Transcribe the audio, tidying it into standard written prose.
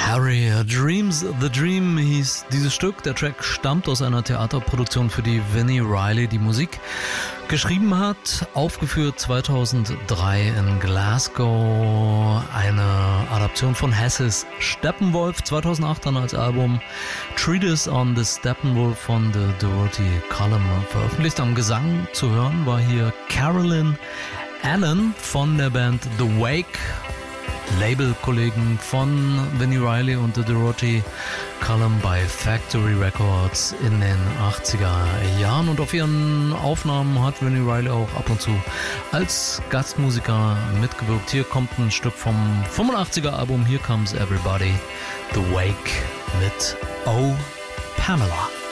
Harry Dreams the Dream hieß dieses Stück. Der Track stammt aus einer Theaterproduktion, für die Vini Reilly die Musik geschrieben hat. Aufgeführt 2003 in Glasgow. Eine Adaption von Hesses Steppenwolf. 2008 dann als Album Treatise on the Steppenwolf von The Dorothy Column veröffentlicht. Am Gesang zu hören war hier Carolyn Allen von der Band The Wake. Labelkollegen von Vini Reilly und The Dorothy Column bei Factory Records in den 80er Jahren. Und auf ihren Aufnahmen hat Vini Reilly auch ab und zu als Gastmusiker mitgewirkt. Hier kommt ein Stück vom 85er Album Here Comes Everybody, The Wake mit Oh Pamela.